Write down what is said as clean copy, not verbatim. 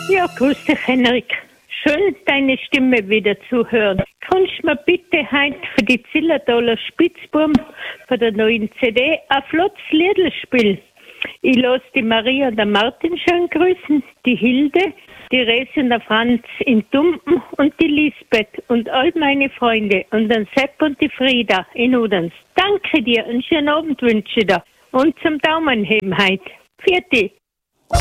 Ja, grüß dich, Henrik. Schön, deine Stimme wieder zu hören. Kannst du mir bitte heute für die Zillertaler Spitzbuben von der neuen CD ein flottes Liedl spielen? Ich lasse die Maria und der Martin schön grüßen, die Hilde, die Resi und der Franz in Dumpen und die Lisbeth und all meine Freunde und den Sepp und die Frieda in Udens. Danke dir, einen schönen Abend wünsche ich dir und zum Daumenheben heute. Vierte.